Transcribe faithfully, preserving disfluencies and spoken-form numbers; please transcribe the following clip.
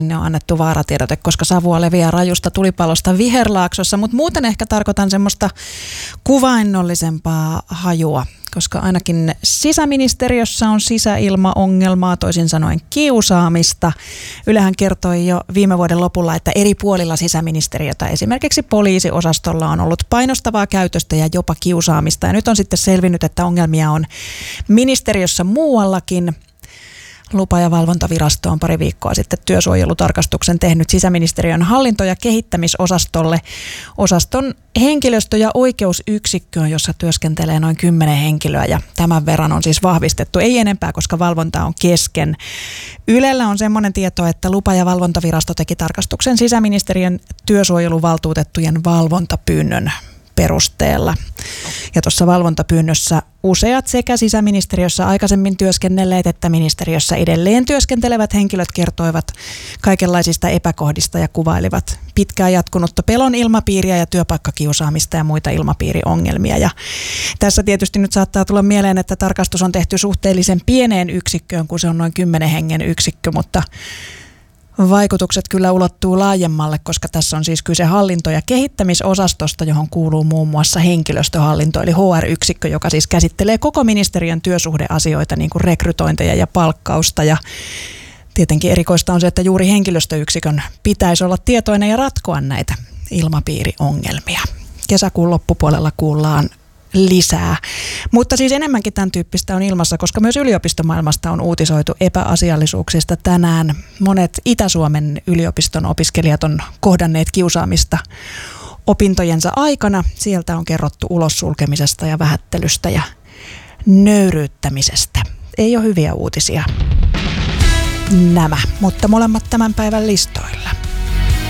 Ne on annettu vaaratiedote, koska savua leviää rajusta tulipalosta Viherlaaksossa, mutta muuten ehkä tarkoitan semmoista kuvainnollisempaa hajua, koska ainakin sisäministeriössä on sisäilmaongelmaa, toisin sanoen kiusaamista. Ylehän kertoi jo viime vuoden lopulla, että eri puolilla sisäministeriötä, esimerkiksi poliisiosastolla, on ollut painostavaa käytöstä ja jopa kiusaamista. Ja nyt on sitten selvinnyt, että ongelmia on ministeriössä muuallakin. Lupa- ja valvontavirasto on pari viikkoa sitten työsuojelutarkastuksen tehnyt sisäministeriön hallinto- ja kehittämisosastolle. Osaston henkilöstö- ja oikeusyksikkö, jossa työskentelee noin kymmenen henkilöä, ja tämän verran on siis vahvistettu. Ei enempää, koska valvonta on kesken. Ylellä on semmoinen tieto, että lupa- ja valvontavirasto teki tarkastuksen sisäministeriön työsuojeluvaltuutettujen valvontapyynnön perusteella. Ja tuossa valvontapyynnössä useat sekä sisäministeriössä aikaisemmin työskennelleet että ministeriössä edelleen työskentelevät henkilöt kertoivat kaikenlaisista epäkohdista ja kuvailivat pitkään jatkunutta pelon ilmapiiriä ja työpaikkakiusaamista ja muita ilmapiiriongelmia. Ja tässä tietysti nyt saattaa tulla mieleen, että tarkastus on tehty suhteellisen pieneen yksikköön, kun se on noin kymmenen hengen yksikkö, mutta vaikutukset kyllä ulottuu laajemmalle, koska tässä on siis kyse hallinto- ja kehittämisosastosta, johon kuuluu muun muassa henkilöstöhallinto, eli H R-yksikkö, joka siis käsittelee koko ministeriön työsuhdeasioita, niin kuin rekrytointeja ja palkkausta. Ja tietenkin erikoista on se, että juuri henkilöstöyksikön pitäisi olla tietoinen ja ratkoa näitä ilmapiiriongelmia. Kesäkuun loppupuolella kuullaan lisää. Mutta siis enemmänkin tämän tyyppistä on ilmassa, koska myös yliopistomaailmasta on uutisoitu epäasiallisuuksista tänään. Monet Itä-Suomen yliopiston opiskelijat on kohdanneet kiusaamista opintojensa aikana. Sieltä on kerrottu ulos sulkemisesta ja vähättelystä ja nöyryyttämisestä. Ei ole hyviä uutisia nämä, mutta molemmat tämän päivän listoilla.